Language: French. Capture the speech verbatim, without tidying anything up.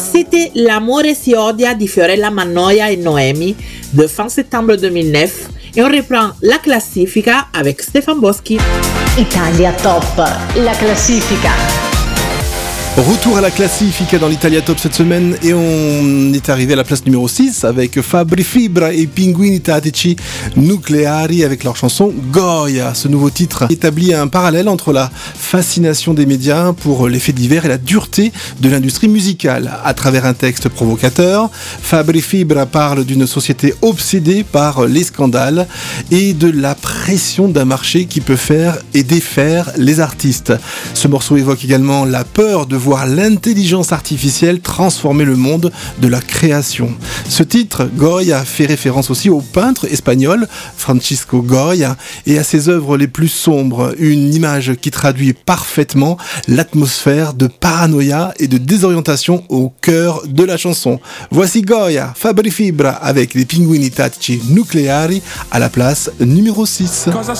C'était L'amore si odia di Fiorella Mannoia et Noemi de fin septembre deux mille neuf et on reprend la classifica avec Stefan Boschi. Italia Top, la classifica. Retour à la Classifica dans l'Italia Top cette semaine et on est arrivé à la place numéro six avec Fabri Fibra et Pinguini Tattici Nucleari avec leur chanson Goya. Ce nouveau titre établit un parallèle entre la fascination des médias pour les faits divers et la dureté de l'industrie musicale. À travers un texte provocateur, Fabri Fibra parle d'une société obsédée par les scandales et de la pression d'un marché qui peut faire et défaire les artistes. Ce morceau évoque également la peur de voir l'intelligence artificielle transformer le monde de la création. Ce titre, Goya, fait référence aussi au peintre espagnol Francisco Goya et à ses œuvres les plus sombres, une image qui traduit parfaitement l'atmosphère de paranoïa et de désorientation au cœur de la chanson. Voici Goya, Fabri Fibra avec les Pinguini Tattici Nucleari à la place numéro six.